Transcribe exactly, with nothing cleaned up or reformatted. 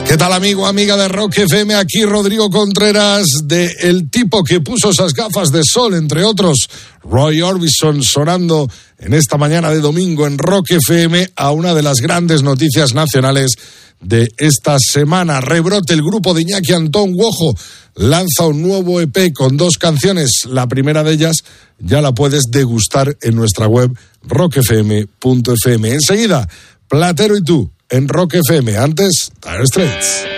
¿Qué tal, amigo, amiga de Rock F M? Aquí Rodrigo Contreras, de El tipo que puso esas gafas de sol, entre otros, Roy Orbison, sonando en esta mañana de domingo en Rock F M a una de las grandes noticias nacionales de esta semana. Rebrote, el grupo de Iñaki Antón Wojo lanza un nuevo E P con dos canciones. La primera de ellas ya la puedes degustar en nuestra web rock f m punto f m. Enseguida, Platero y tú en Rock F M. Antes, Dire Straits.